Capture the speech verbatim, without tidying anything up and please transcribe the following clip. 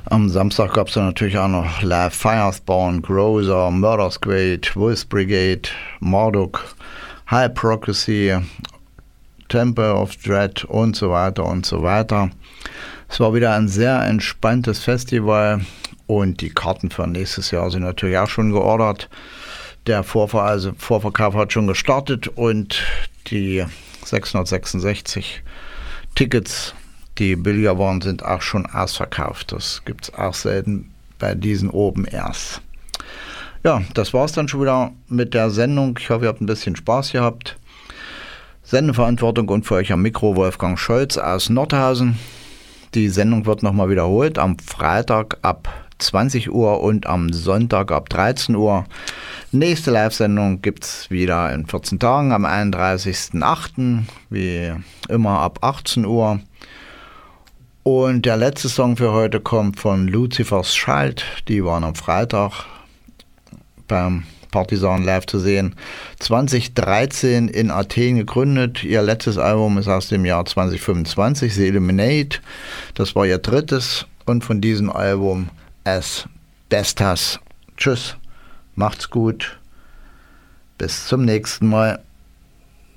Am Samstag gab es dann natürlich auch noch Live Firespawn, Grozer, Murder Squad, Wolf Brigade, Marduk, Hypocrisy, Temple of Dread und so weiter und so weter. Es war wieder ein sehr entspanntes Festival und die Karten für nächstes Jahr sind natürlich auch schon geordert. Der Vorver- also Vorverkauf hat schon gestartet und die sechshundertsechsundsechzig Tickets, die billiger waren, sind auch schon ausverkauft. Das gibt es auch selten bei diesen Open Airs. Ja, das war es dann schon wieder mit der Sendung. Ich hoffe, ihr habt ein bisschen Spaß gehabt. Sendeverantwortung und für euch am Mikro Wolfgang Scholz aus Nordhausen. Die Sendung wird nochmal wiederholt am Freitag ab zwanzig Uhr und am Sonntag ab dreizehn Uhr. Nächste Live-Sendung gibt es wieder in vierzehn Tagen am einunddreißigsten achten wie immer ab achtzehn Uhr. Und der letzte Song für heute kommt von Lucifers Child. Die waren am Freitag beim Partisan live zu sehen. zwanzig dreizehn in Athen gegründet. Ihr letztes Album ist aus dem Jahr zwanzig fünfundzwanzig, The Illuminate. Das war ihr drittes und von diesem Album Asbestas. Tschüss, macht's gut, bis zum nächsten Mal.